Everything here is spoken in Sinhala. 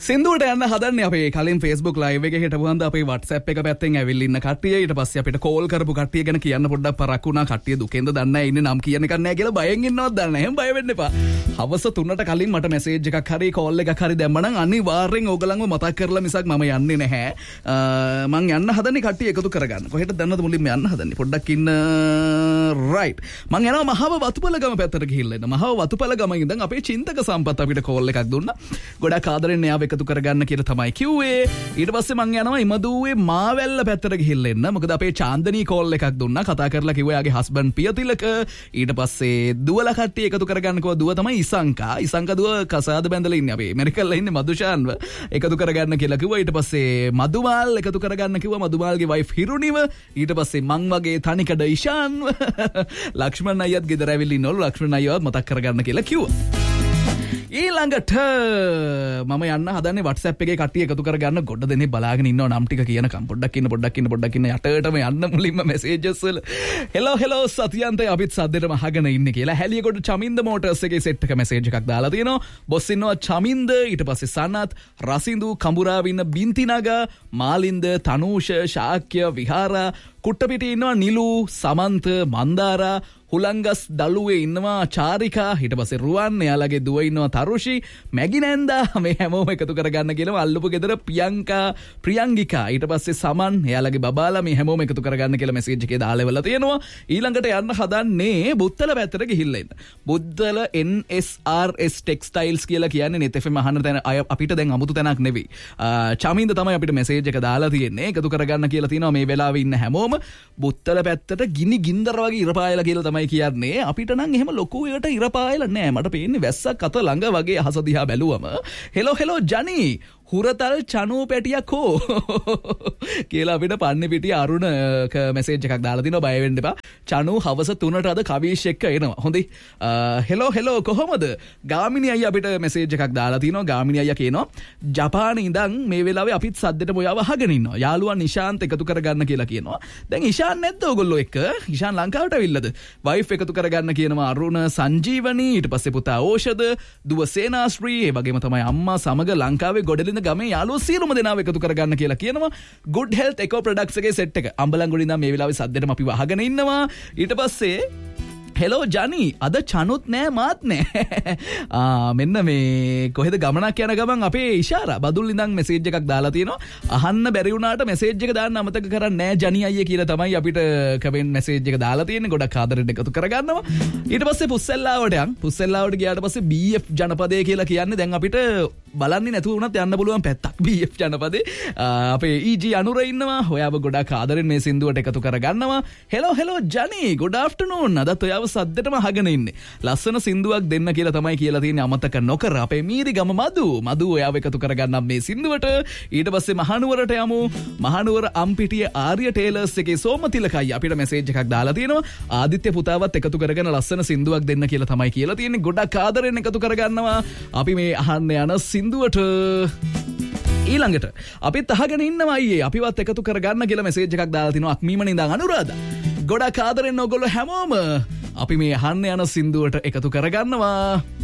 සින්දුවට යන්න හදන්නේ අපේ කලින් Facebook live එකේ හිටපු හන්ද අපේ WhatsApp එක පැත්තෙන් ඇවිල්ලා ඉන්න කට්ටිය ඊට පස්සේ අපිට කෝල් කරපු කට්ටිය ගැන කියන්න පොඩ්ඩක් පරක් වුණා. කට්ටිය දුකෙන්ද දන්නේ නැහැ ඉන්නේ නම් කියන එකක් නැහැ කියලා බයෙන් ඉන්නවත් දන්නේ නැහැ. එහෙනම් බය වෙන්න එපා. හවස 3ට කලින් මට මැසේජ් එකක් හරි කෝල් එකක් හරි දැම්මනම් අනිවාර්යෙන් ඕගලන්ව මතක් කරලා මිසක් මම යන්නේ නැහැ. මං යන්න හදන්නේ කට්ටිය එකතු කරගන්න. කොහෙට දැන්නද මුලින්ම යන්න හදන්නේ? පොඩ්ඩක් ඉන්න. right. මං යනවා මහව වතුපලගම පැත්තට ගිහිල්ලා ඉන්න. මහව වතුපලගම ඉඳන් අපේ චින්තක සම්පත් අපිට කෝල් එකක් දුන්නා. ගොඩක් ආදරෙන් එයාව එකතු කරගන්න කියලා තමයි කිව්වේ. ඊට පස්සේ මං යනවා ඉමදුවේ මාවැල්ල පැත්තට ගිහිල්ලා එන්න. මොකද අපේ චාන්දනී කෝල් එකක් දුන්නා. කතා කරලා කිව්වා යාගේ හස්බන්ඩ් පියතිලක. ඊට පස්සේ දුවලා කට්ටිය එකතු කරගන්න කිව්වා. දුව තමයි ඉසංකා. ඉසංකා දුව කසාද බැඳලා ඉන්නේ. අපි ඇමරිකල්ලා ඉන්නේ මදුෂාන්ව එකතු කරගන්න කියලා කිව්වා. ඊට පස්සේ මදුමාල් එකතු කරගන්න කිව්වා. මදුමාල්ගේ වයිෆ් හිරුනිව. ඊට පස්සේ මං වගේ තනිකඩ ඉෂාන්ව ලක්ෂ්මන් අයියත් ගෙදර ඇවිල්ලා ඉන්නවලු. ලක්ෂ්මන් අයියවත් මතක් කරගන්න කියලා කිව්වා. ඊළඟට මම යන්න හදන්නේ WhatsApp එකේ කට්ටිය එකතු කරගන්න. ගොඩ දෙනේ බලාගෙන ඉන්නවා නම් ටික කියනකම්. පොඩ්ඩක් ඉන්න යටටම යන්න මුලින්ම මැසේජස් වල හෙලෝ සතියන්තය අපිත් සද්දෙටම අහගෙන ඉන්නේ කියලා. හැලියගොඩ චමින්ද මෝටර්ස් එකේ සෙට් එක මැසේජ් එකක් දාලා තියෙනවා. බොස් ඉන්නවා චමින්ද, ඊට පස්සේ සනත්, රසින්දු, කඹුරාවින්න, බින්තිනගා, මාලින්ද, තනූෂ, ශාක්‍ය, විහාරා, කුට්ටපිටි ඉන්නවා නිලු, සමන්ත, මන්දාරා, හුලංගස් දළුවේ ඉන්නවා චාරිකා, ඊට පස්සේ රුවන්, එයාලගේ දුව ඉන්නවා තරුෂි, මැගිනැන්දා, මේ හැමෝම එකතු කරගන්න කියලා අල්ලපු ගෙදර පියංකා, ප්‍රියංගිකා, ඊට පස්සේ සමන්, එයාලගේ බබාලා මේ හැමෝම එකතු කරගන්න කියලා මැසේජ් එකේ දාලා ඉවලා තියෙනවා. ඊළඟට යන්න හදන්නේ බුත්තල පැත්තට ගිහිල්ලා ඉන්න. බුත්තල NSRS ටෙක්ස්ටයිල්ස් කියලා කියන්නේ net FM අහන්න තැන අපිට දැන් අමුතු තැනක් නෙවෙයි. චමින්ද තමයි අපිට මැසේජ් එක දාලා තියෙන්නේ. එකතු කරගන්න කියලා තියෙනවා මේ වෙලාවේ ඉන්න හැමෝම. බුත්තල පැත්තට ගිනි ගින්දර වගේ ඉරපායලා කියලා තමයි කියන්නේ. අපිට නම් එහෙම ලොකු එකට ඉරපායලා නෑ. මට පේන්නේ වැස්සක් අත ළඟ වගේ අහස දිහා බැලුවම. හෙලෝ ජනි හුරතල් චනූ පැටියක් හෝ කියලා අපිට පන්නේ පිටිය අරුණ මැසේජ් එකක් දාලා තිනවා. බය වෙන්න එපා. චනූ හවස 3ට අද කවීෂ් එක්ක එනවා. හොඳයි. හෙලෝ කොහොමද? ගාමිණි අයියා අපිට මැසේජ් එකක් දාලා තිනවා. ගාමිණි අයියා කියනවා ජපානයේ ඉඳන් මේ වෙලාවේ අපිත් සද්දෙට මොයාව අහගෙන ඉන්නවා. යාළුවා නිශාන්ත් එකතු කරගන්න කියලා කියනවා. දැන් ඉෂාන් නැද්ද ඔයගොල්ලෝ එක්ක? ඉෂාන් ලංකාවට ඇවිල්ලාද? වයිෆ් එකතු කරගන්න කියනවා අරුණ, සංජීවනී, ඊට පස්සේ පුතා ඕෂද, දුව සේනාශ්‍රී, ඒ වගේම තමයි අම්මා සමග ලංකාවේ ගොඩලින ගමේ යාළුවෝ සියලුම දෙනාව එකතු කරගන්න කියලා කියනවා. Good Health Eco Products එකේ සෙට් එක අම්බලන්ගොඩ ඉඳන් මේ වෙලාවේ සද්දෙටම අපි වහගෙන ඉන්නවා. ඊට පස්සේ හෙලෝ ජනි අද චනුත් නෑ මාත් නෑ. මෙන්න මේ කොහෙද ගමනක් යන ගමන් අපේ ඉෂාරා බදුල් ඉඳන් මැසේජ් එකක් දාලා තියෙනවා. අහන්න බැරි වුණාට මැසේජ් එක දාන්න අමතක කරන්නේ නෑ ජනි අයියේ කියලා තමයි අපිට කමෙන්ට් මැසේජ් එක දාලා තියෙන්නේ. ගොඩක් ආදරෙන් එකතු කරගන්නවා. ඊට පස්සේ පුස්සෙල්ලාවට ගියාට පස්සේ BF ජනපදය කියලා කියන්නේ දැන් අපිට බලන්නේ නැතුව වුණත් යන්න පුළුවන් පැත්තක් BF ජනපදේ. අපේ EG අනුර ඉන්නවා. ඔයාව ගොඩක් ආදරෙන් මේ සින්දුවට එකතු කරගන්නවා. Hello ජනි good afternoon. අදත් ඔයාව සද්දෙටම අහගෙන ඉන්නේ. ලස්සන සින්දුවක් දෙන්න කියලා තමයි කියලා තියෙන්නේ. අමතක නොකර අපේ මීරිගම මදු ඔයාව එකතු කරගන්නම් මේ සින්දුවට. ඊට පස්සේ මහනුවරට යමු. මහනුවර අම්පිටිය ආර්ය ටේලර්ස් එකේ සෝමතිලකයි අපිට මැසේජ් එකක් දාලා තියෙනවා. ආදිත්‍ය පුතාවත් එකතු කරගෙන ලස්සන සින්දුවක් දෙන්න කියලා තමයි කියලා තියෙන්නේ. ගොඩක් ආදරෙන් එකතු කරගන්නවා. අපි මේ අහන්න යන සින්දුවට ඊළඟට අපිත් අහගෙන ඉන්නවා අයියේ. අපිවත් එකතු කරගන්න කියලා මැසේජ් එකක් දාලා තිනවා අක්මීමනේ ඉඳන් අනුරාධ. ගොඩක් ආදරෙන් ඔයගොල්ලෝ හැමෝම අපි මේ අහන්න යන සින්දුවට එකතු කරගන්නවා.